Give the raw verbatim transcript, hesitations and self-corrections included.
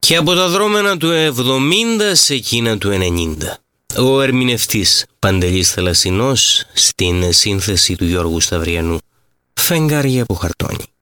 Και από τα δρόμενα του εβδομήντα σε εκείνα του ενενήντα. Ο ερμηνευτής Παντελής Θαλασσινός στην σύνθεση του Γιώργου Σταυριανού. Φεγγάρια από χαρτόνι.